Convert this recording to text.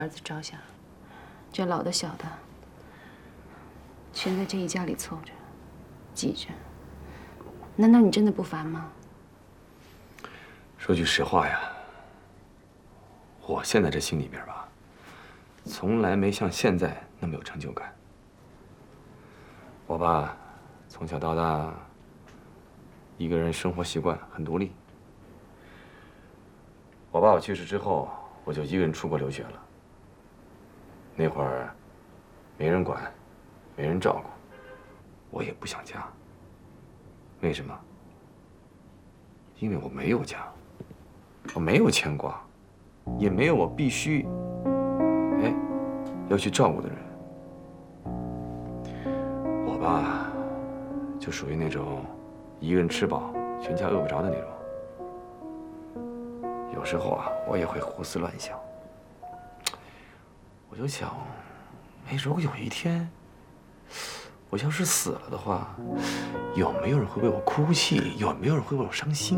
儿子着想，这老的小的，全在这一家里凑着，挤着。难道你真的不烦吗？ 说句实话呀，我现在这心里边吧，从来没像现在那么有成就感。我爸从小到大，一个人生活习惯很独立。我爸爸去世之后，我就一个人出国留学了。那会儿，没人管，没人照顾，我也不想家。为什么？因为我没有家，我没有牵挂，也没有我必须，要去照顾的人。我吧，就属于那种一个人吃饱，全家饿不着的那种。有时候啊，我也会胡思乱想。我就想，如果有一天我要是死了的话，有没有人会为我哭泣？有没有人会为我伤心？